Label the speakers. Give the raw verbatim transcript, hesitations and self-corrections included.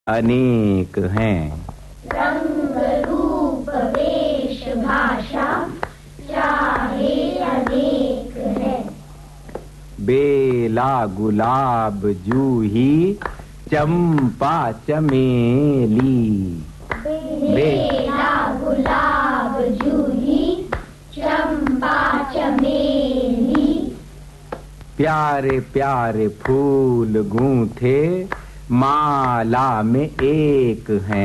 Speaker 1: अनेक हैं।
Speaker 2: रंग रूप वेश भाषा चाहे अनेक है।
Speaker 1: बेला गुलाब जूही चंपा चमेली।
Speaker 2: बेला गुलाब जूही चंपा चमेली।
Speaker 1: प्यारे प्यारे फूल गूंथे माला में एक हैं।